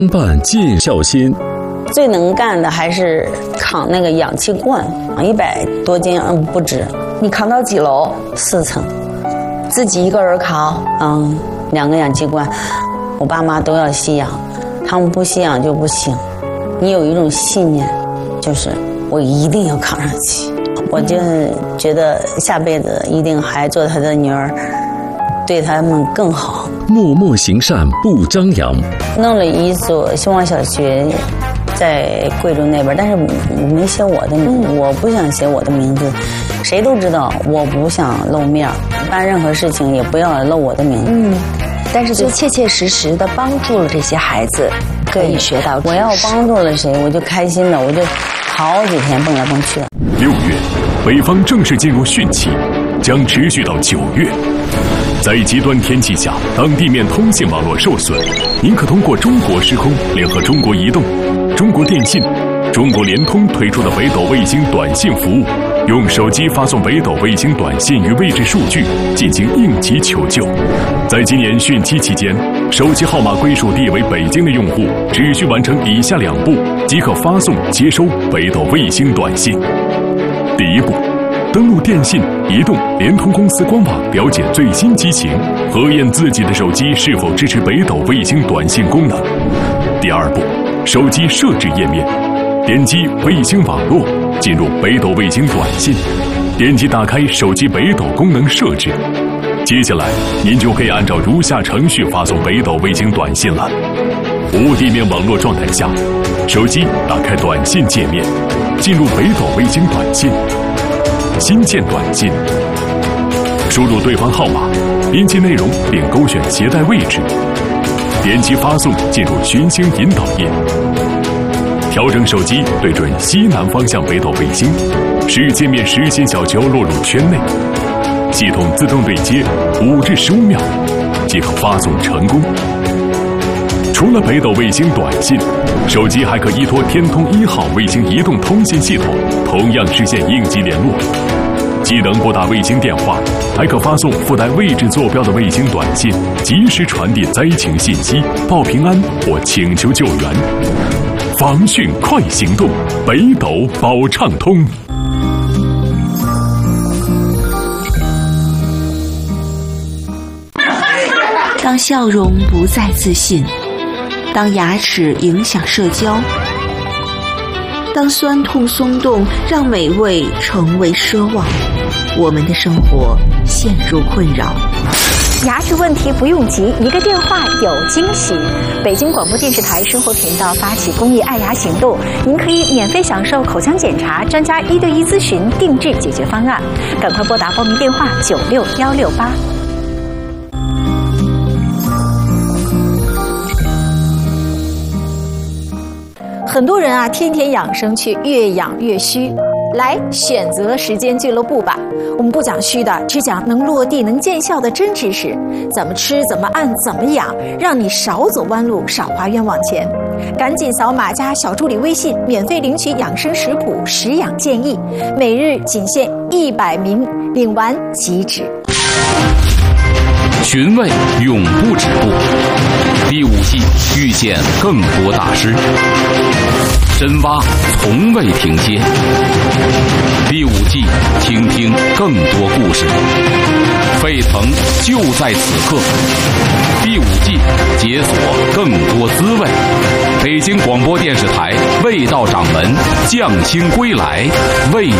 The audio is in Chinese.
办尽孝心。 最能干的还是扛那个氧气罐，100多斤，不止。 你扛到几楼 ？4层， 自己一个人扛。 2个氧气罐，我爸妈都要吸氧，他们不吸氧就不行。你有一种信念，就是我一定要扛上去。我就觉得下辈子一定还做他的女儿，对他们更好。 默默行善不张扬。 弄了一所希望小学，在贵州那边，但是没写我的名字，我不想写我的名字。谁都知道我不想露面，办任何事情也不要露我的名字。 但是就切切实实的帮助了这些孩子，可以学到。 我要帮助了谁，我就开心了，我就好几天蹦来蹦去。 6月，北方正式进入汛期，将持续到9月。在极端天气下，当地面通信网络受损，您可通过中国时空联合中国移动、中国电信、中国联通推出的北斗卫星短信服务，用手机发送北斗卫星短信与位置数据进行应急求救。在今年汛期期间，手机号码归属地为北京的用户只需完成以下2步，即可发送接收北斗卫星短信。第1步，登录电信、移动、联通公司官网了解最新机型，核验自己的手机是否支持北斗卫星短信功能。第2步，手机设置页面，点击卫星网络，进入北斗卫星短信，点击打开手机北斗功能设置。接下来，您就可以按照如下程序发送北斗卫星短信了。无地面网络状态下，手机打开短信界面，进入北斗卫星短信，新建短信，输入对方号码，编辑内容并勾选携带位置，点击发送，进入寻星引导页。调整手机对准西南方向北斗卫星，使界面实心小球落入圈内，系统自动对接5至15秒，即可发送成功。除了北斗卫星短信，手机还可依托天通1号卫星移动通信系统，同样实现应急联络。既能拨打卫星电话，还可发送附带位置坐标的卫星短信，及时传递灾情信息，报平安或请求救援。防汛快行动，北斗保畅通。 当笑容不再自信，当牙齿影响社交，当酸痛松动让美味成为奢望，我们的生活陷入困扰。 牙齿问题不用急，一个电话有惊喜。北京广播电视台生活频道发起公益爱牙行动，您可以免费享受口腔检查、专家1对1咨询、定制解决方案。赶快拨打报名电话96168。很多人啊，天天养生去，越养越虚。来选择时间俱乐部吧，我们不讲虚的，只讲能落地能见效的真知识，怎么吃怎么按怎么养，让你少走弯路，少花冤枉钱。赶紧扫码加小助理微信，免费领取养生食谱、食养建议，每日仅限100名，领完即止。 寻味永不止步，第5季遇见更多大师，深挖从未停歇。第5季倾听更多故事，沸腾就在此刻。第5季解锁更多滋味。北京广播电视台味道掌门匠心归来，为